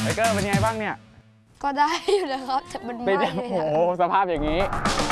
ไทเกอร์เป็นไงบ้างเนี่ยก็ได้อยู่นะครับแต่มันเป็นไม่โอ้โหสภาพอย่างนี้